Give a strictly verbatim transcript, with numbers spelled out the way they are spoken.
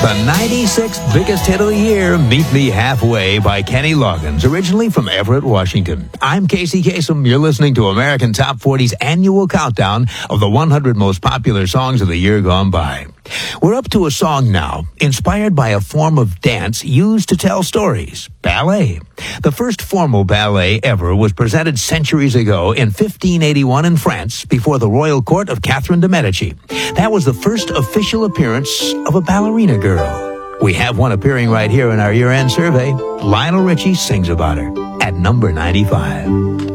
The ninety-sixth biggest hit of the year, Meet Me Halfway by Kenny Loggins, originally from Everett, Washington. I'm Casey Kasem. You're listening to American Top forty's annual countdown of the one hundred most popular songs of the year gone by. We're up to a song now, inspired by a form of dance used to tell stories, ballet. The first formal ballet ever was presented centuries ago in fifteen eighty-one in France before the royal court of Catherine de' Medici. That was the first official appearance of a ballerina girl. We have one appearing right here in our year-end survey. Lionel Richie sings about her at number ninety-five.